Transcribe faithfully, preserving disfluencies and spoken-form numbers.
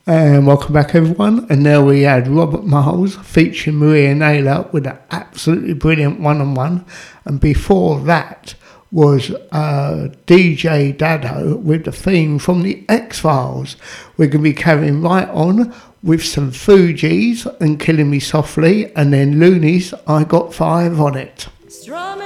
And welcome back, everyone. And now we had Robert Miles featuring Maria Naylor with an absolutely brilliant one-on-one. And before that was uh, D J Dado with the theme from the X-Files. We're going to be carrying right on with some Fugees and Killing Me Softly, and then Loonies, I Got Five on It. Strumming